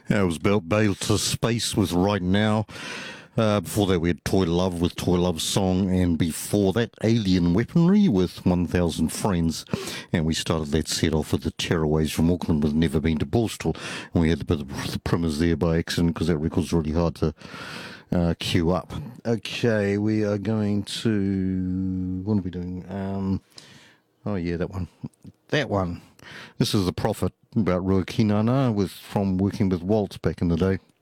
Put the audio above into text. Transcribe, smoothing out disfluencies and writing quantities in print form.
It was Bail to Space with Right Now. Before that, we had Toy Love with Toy Love's song, and before that, Alien Weaponry with 1000 Friends. And we started that set off with the Terrorways from Auckland with Never Been to Borstal. And we had a bit of the primers there by accident because that record's really hard to queue up. Okay, we are going to. What are we doing? Oh, yeah, that one. That one. This is The Prophet about Ruakinana from working with Waltz back in the day.